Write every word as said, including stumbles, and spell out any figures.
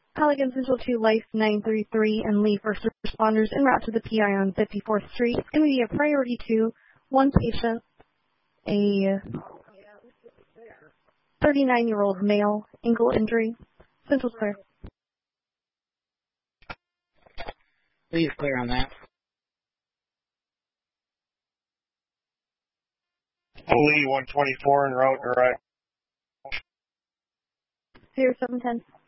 Halligan Central two Life nine three three and Lee first responders en route to the P I on fifty-fourth Street. It's going to be a priority two, one patient, a thirty-nine-year-old male, ankle injury. Central's clear. Please clear on that. Lee one twenty-four en route direct. Clear seven ten.